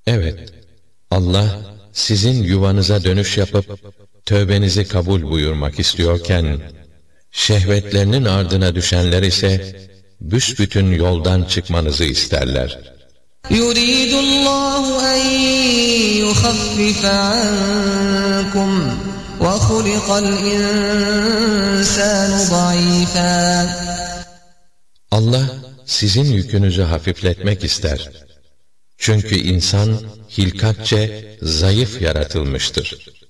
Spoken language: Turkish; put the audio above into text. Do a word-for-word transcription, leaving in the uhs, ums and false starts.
Evet, Allah sizin yuvanıza dönüş yapıp tövbenizi kabul buyurmak istiyorken, şehvetlerinin ardına düşenler ise büsbütün yoldan çıkmanızı isterler. يُرِيدُ اللّٰهُ أَنْ يُخَفِّفَ عَنْكُمْ وَخُلِقَ الْإِنْسَانُ ضَعِيفًا. Allah sizin yükünüzü hafifletmek ister. Çünkü insan hilkatçe zayıf yaratılmıştır.